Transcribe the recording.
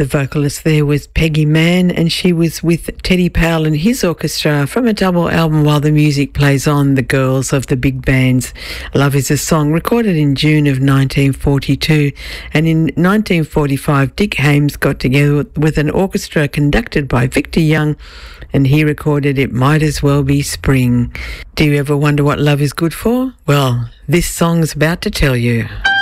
The vocalist there was Peggy Mann, and she was with Teddy Powell and his orchestra from a double album While the Music Plays On, The Girls of the Big Bands. Love is a Song, recorded in June of 1942. And in 1945, Dick Haymes got together with an orchestra conducted by Victor Young, and he recorded It Might As Well Be Spring. Do you ever wonder what love is good for? Well, this song's about to tell you.